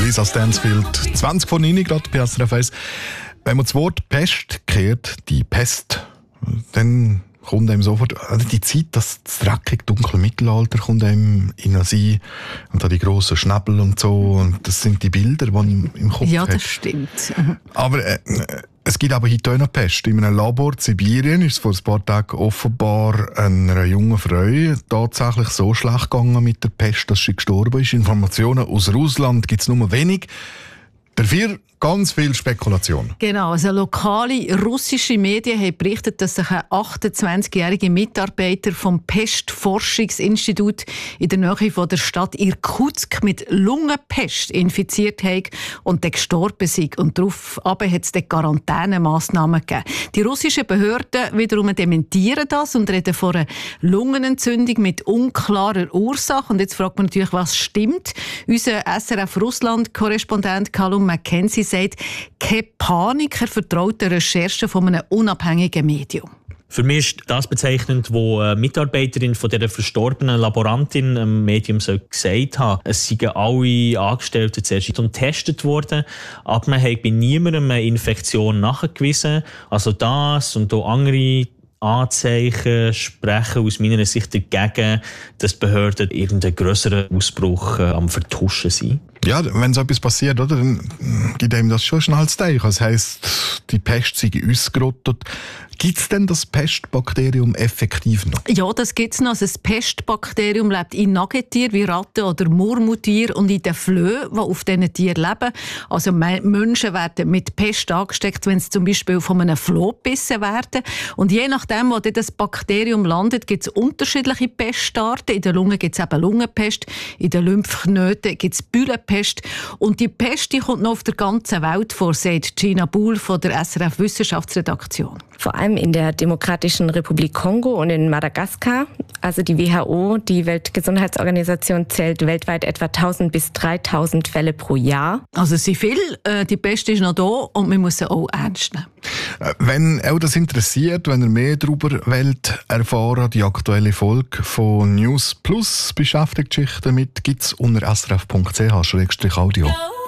Lisa Stansfield, 20 vor 9 gerade bei SRF 1. Wenn man das Wort Pest hört, die Pest, dann kommt einem sofort die Zeit, das dreckig dunkle Mittelalter kommt einem in den Sinn und da die grossen Schnäbel und so, und das sind die Bilder, die man im Kopf hat. Ja, das stimmt. Aber es gibt aber heute auch noch Pest. In einem Labor in Sibirien ist es vor ein paar Tagen offenbar einer jungen Frau tatsächlich so schlecht gegangen mit der Pest, dass sie gestorben ist. Informationen aus Russland gibt es nur wenig. Dafür ganz viel Spekulation. Genau, also lokale russische Medien haben berichtet, dass sich ein 28-jähriger Mitarbeiter vom Pestforschungsinstitut in der Nähe von der Stadt Irkutsk mit Lungenpest infiziert hat und dann gestorben ist. Und daraufhin hat es Quarantänemaßnahmen gegeben. Die russischen Behörden wiederum dementieren das und reden von einer Lungenentzündung mit unklarer Ursache. Und jetzt fragt man natürlich, was stimmt. Unser SRF-Russland-Korrespondent Callum McKenzie sagt, keine Panik, er vertraut der Recherche von einem unabhängigen Medium. Für mich ist das bezeichnend, wo eine Mitarbeiterin von dieser verstorbenen Laborantin im Medium gesagt hat, es seien alle Angestellten zuerst getestet worden, aber man hat bei niemandem eine Infektion nachgewiesen. Also das und auch andere Anzeichen sprechen aus meiner Sicht dagegen, dass die Behörden irgendeinen grösseren Ausbruch am Vertuschen sind. Ja, wenn so etwas passiert, oder, dann gibt einem das schon schnell zu denken. Das heisst, die Pest sei ausgerottet. Gibt es denn das Pestbakterium effektiv noch? Ja, das gibt es noch. Also das Pestbakterium lebt in Nagetieren wie Ratten oder Murmeltiere und in den Flöhen, die auf diesen Tieren leben. Also Menschen werden mit Pest angesteckt, wenn sie zum Beispiel von einem Floh gebissen werden. Und je nachdem, wo das Bakterium landet, gibt es unterschiedliche Pestarten. In der Lunge gibt es eben Lungenpest, in den Lymphknoten gibt es Büllenpest. Und die Pest die kommt noch auf der ganzen Welt vor, sagt Gina Buhl von der SRF Wissenschaftsredaktion. Vor allem in der Demokratischen Republik Kongo und in Madagaskar. Also die WHO, die Weltgesundheitsorganisation, zählt weltweit etwa 1000 bis 3000 Fälle pro Jahr. Also es sind viele, die Pest ist noch da und wir müssen auch ernst nehmen. Wenn euch das interessiert, wenn ihr mehr darüber wollt erfahren, die aktuelle Folge von News Plus beschäftigt sich damit, gibt es unter srf.ch/audio.